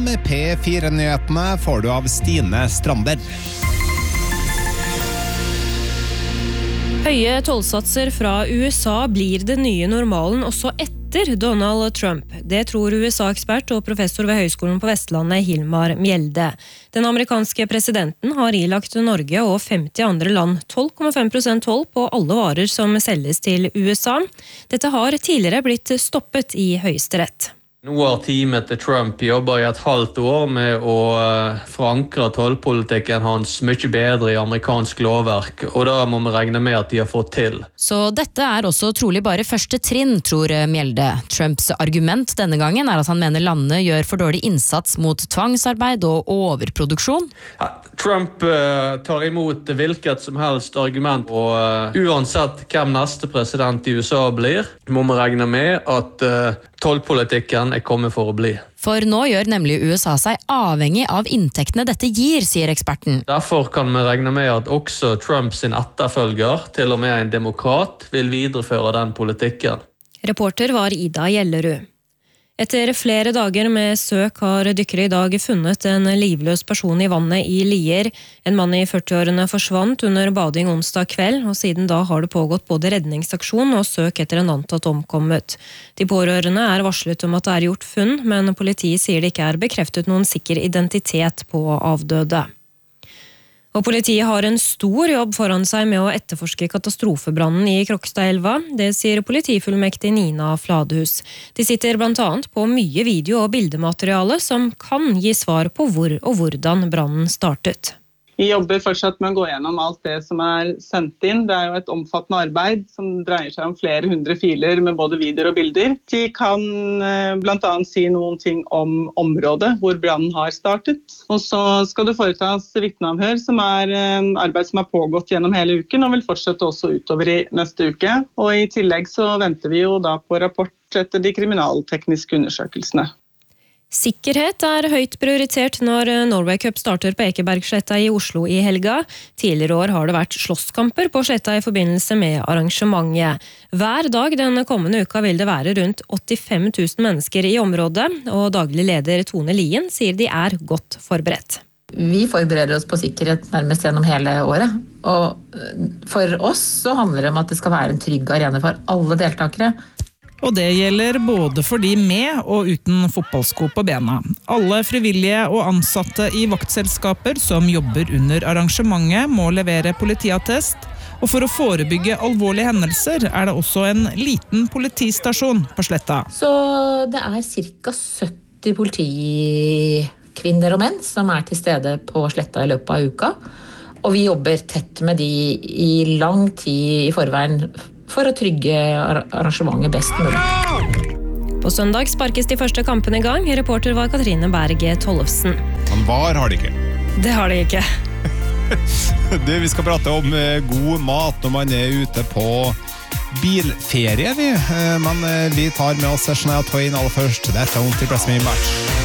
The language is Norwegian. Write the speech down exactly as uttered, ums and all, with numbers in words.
Med P fire-nyhetene får du av Stine Strander. Høye tollsatser fra U S A blir det nye normalen også etter Donald Trump. Det tror U S A-ekspert og professor ved Høgskolen på Vestlandet, Hilmar Mjelde. Den amerikanske presidenten har ilagt Norge og femti andre land tolv komma fem prosent toll på alle varer som selges til U S A. Dette har tidligere blitt stoppet i Høyesterett. Nå har teamet til Trump jobbet i et halvt år med å forankre tollpolitikken hans mye bedre i amerikansk lovverk, og da må vi regne med at de har fått til. Så dette er også trolig bare første trinn, tror Mjelde. Trumps argument denne gangen er at han mener landet gjør for dårlig innsats mot tvangsarbeid og overproduksjon. Ja, Trump uh, tar imot hvilket som helst argument, og uh, uansett hvem neste president i U S A blir, må vi regne med at uh, tollpolitikken er kommet for å bli. For nå gjør nemlig U S A seg avhengig av inntektene dette gir, sier eksperten. Derfor kan vi regne med at også Trump sin etterfølger, til og med en demokrat, vil videreføre den politikken. Reporter var Ida Gjellerud. Etter flere dager med søk har dykkere i dag funnet en livløs person i vannet i Lier. En mann i førti-årene forsvant under bading onsdag kveld, og siden da har det pågått både redningsaksjon og søk etter en antatt omkommet. De pårørende er varslet om at det er gjort funn, men politiet sier det ikke er bekreftet noen sikker identitet på avdøde. Og politiet har en stor jobb foran seg med å etterforske katastrofebrannen i Krokstadelva. Det sier politifullmektig Nina Fladhus. De sitter blant annet på mye video- og bildemateriale som kan gi svar på hvor og hvordan brannen startet. Vi jobber fortsatt med å gå gjennom alt det som er sendt inn. Det er jo et omfattende arbeid som dreier seg om flere hundre filer med både videoer og bilder. De kan blant annet si noen ting om området hvor brannen har startet. Og så skal det foretas vitneavhør, som er arbeid som har pågått gjennom hele uken og vil fortsette også utover i neste uke. Og i tillegg så venter vi jo da på rapport etter de kriminaltekniske undersøkelsene. Sikkerhet er høyt prioritert når Norway Cup starter på Ekebergsletta i Oslo i helga. Tidligere år har det vært slåsskamper på sletta i forbindelse med arrangementet. Hver dag denne kommende uka vil det være rundt åttifem tusen mennesker i området, og daglig leder Tone Lien sier de er godt forberedt. Vi forbereder oss på sikkerhet nærmest gjennom hele året, og for oss så handler det om at det skal være en trygg arena for alle deltakere. Og det gjelder både for de med og uten fotballsko på bena. Alle frivillige og ansatte i vaktselskaper som jobber under arrangementet må levere politiattest, og for å forebygge alvorlige hendelser er det også en liten politistasjon på sletta. Så det er cirka sytti politikvinner og menn som er til stede på sletta i løpet av uka, og vi jobber tett med de i lang tid i forveien for å trygge arrangementet best mulig. På søndag sparkes de første kampene i gang. Reporter var Katrine Berge Tollefsen. Men var har de ikke? Det har de ikke. Du, vi skal prate om god mat når man er ute på bilferie, vi. Men vi tar med oss Shania Twain aller først. Dette er Won't Impress Me Much.